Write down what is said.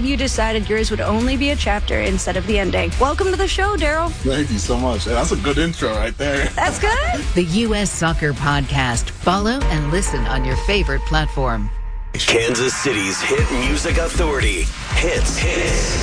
glad you decided yours would only be a chapter instead of the ending. Welcome to the show, Daryl. Thank you so much. That's a good intro right there. That's good. The U.S. Soccer Podcast. Follow and listen on your favorite platform. Kansas City's hit music authority. Hits.